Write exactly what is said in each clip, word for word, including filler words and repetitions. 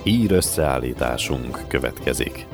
Ír összeállításunk következik.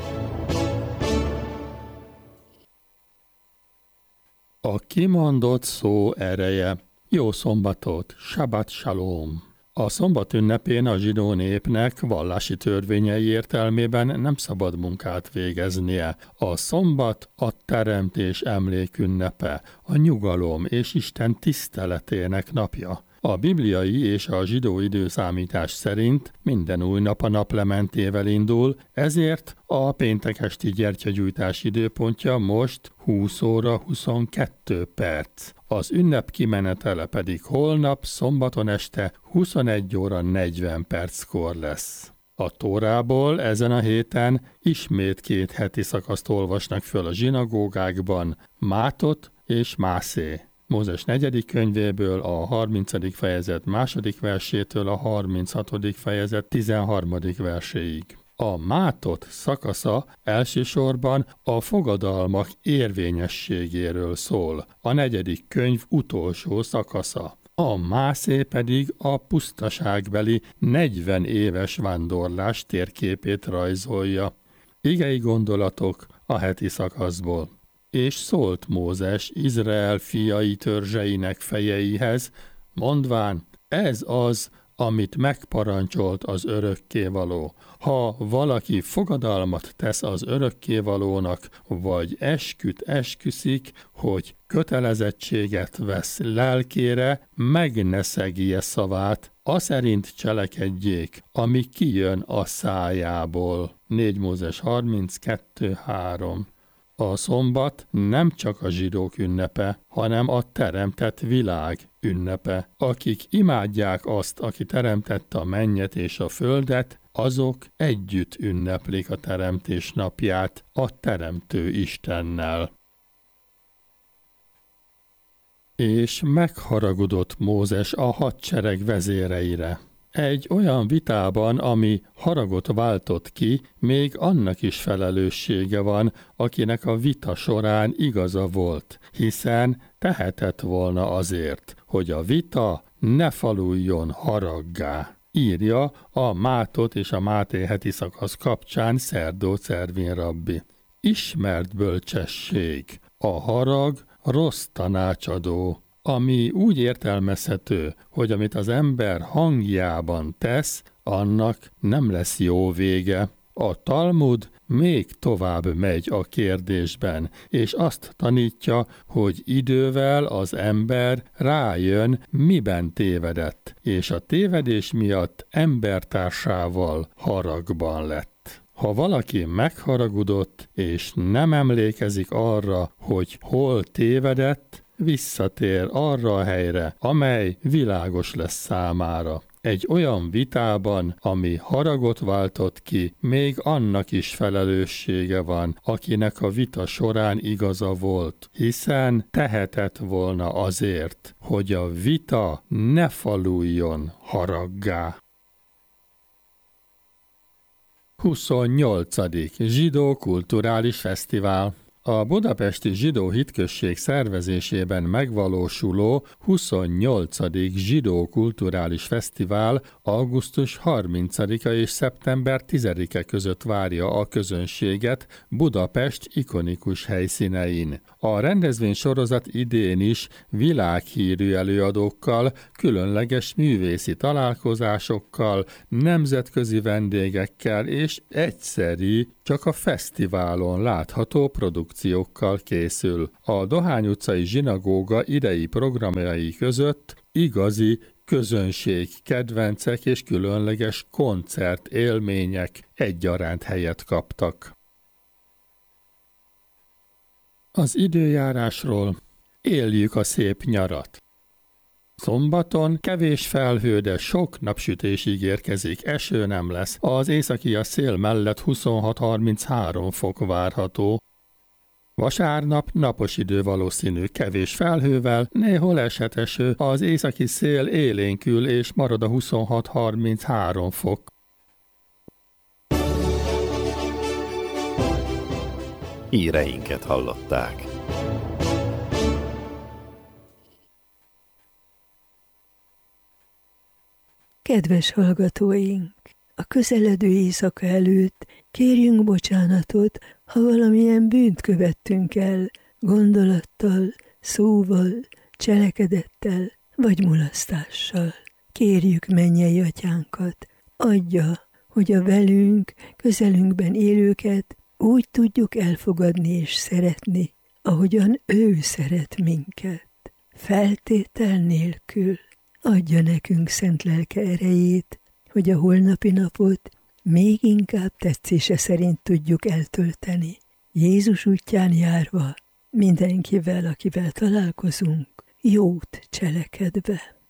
A kimondott szó ereje. Jó szombatot, Sabbat Shalom! A szombat ünnepén a zsidó népnek vallási törvényei értelmében nem szabad munkát végeznie. A szombat a teremtés emlékünnepe, a nyugalom és Isten tiszteletének napja. A bibliai és a zsidó időszámítás szerint minden új nap a naplementével indul, ezért a péntek esti gyertyagyújtás időpontja most húsz óra huszonkettő perc. Az ünnep kimenetele pedig holnap, szombaton este huszonegy óra negyven perckor lesz. A Tórából ezen a héten ismét két heti szakaszt olvasnak föl a zsinagógákban, Mátot és Mászé. Mózes negyedik könyvéből a harmincadik fejezet második versétől a harminchatodik fejezet tizenharmadik verséig. A Mátot szakasza elsősorban a fogadalmak érvényességéről szól, a negyedik könyv utolsó szakasza. A Mászé pedig a pusztaságbeli negyven éves vándorlás térképét rajzolja. Igei gondolatok a heti szakaszból. És szólt Mózes Izrael fiai törzseinek fejeihez, mondván, ez az, amit megparancsolt az örökkévaló. Ha valaki fogadalmat tesz az örökkévalónak, vagy esküt esküszik, hogy kötelezettséget vesz lelkére, meg ne szegje szavát, aszerint cselekedjék, ami kijön a szájából. négy Mózes harminckettő három. A szombat nem csak a zsidók ünnepe, hanem a teremtett világ ünnepe. Akik imádják azt, aki teremtette a mennyet és a földet, azok együtt ünneplik a teremtés napját a teremtő Istennel. És megharagudott Mózes a hadsereg vezéreire. Egy olyan vitában, ami haragot váltott ki, még annak is felelőssége van, akinek a vita során igaza volt, hiszen tehetett volna azért, hogy a vita ne faluljon haraggá. Írja a Mátot és a Máté heti szakasz kapcsán Szerdó Cervin rabbi. Ismert bölcsesség, a harag rossz tanácsadó, ami úgy értelmezhető, hogy amit az ember hangjában tesz, annak nem lesz jó vége. A Talmud még tovább megy a kérdésben, és azt tanítja, hogy idővel az ember rájön, miben tévedett, és a tévedés miatt embertársával haragban lett. Ha valaki megharagudott, és nem emlékezik arra, hogy hol tévedett, visszatér arra a helyre, amely világos lesz számára. Egy olyan vitában, ami haragot váltott ki, még annak is felelőssége van, akinek a vita során igaza volt, hiszen tehetett volna azért, hogy a vita ne faluljon haraggá. huszonnyolcadik Zsidó kulturális fesztivál. A Budapesti Zsidó Hitközség szervezésében megvalósuló huszonnyolcadik Zsidó Kulturális Fesztivál augusztus harmincadika és szeptember tizedike között várja a közönséget Budapest ikonikus helyszínein. A rendezvény sorozat idén is világhírű előadókkal, különleges művészi találkozásokkal, nemzetközi vendégekkel és egyszeri, csak a fesztiválon látható produkciókkal készül. A Dohány utcai zsinagóga idei programjai között igazi közönség, kedvencek és különleges koncert élmények egyaránt helyet kaptak. Az időjárásról: éljük a szép nyarat. Szombaton kevés felhő, de sok napsütés ígérkezik, eső nem lesz. Az északi szél mellett huszonhat harminchárom fok várható. Vasárnap napos idő valószínű, kevés felhővel, néhol eshet eső, az északi szél élénkül és marad a huszonhat harminchárom fok. Híreinket hallották. Kedves hallgatóink! a közeledő éjszaka előtt kérjünk bocsánatot, ha valamilyen bűnt követtünk el, gondolattal, szóval, cselekedettel vagy mulasztással. Kérjük mennyei atyánkat, adja, hogy a velünk, közelünkben élőket úgy tudjuk elfogadni és szeretni, ahogyan ő szeret minket. Feltétel nélkül adja nekünk szent lelke erejét, hogy a holnapi napot még inkább tetszése szerint tudjuk eltölteni. Jézus útján járva mindenkivel, akivel találkozunk, jót cselekedve.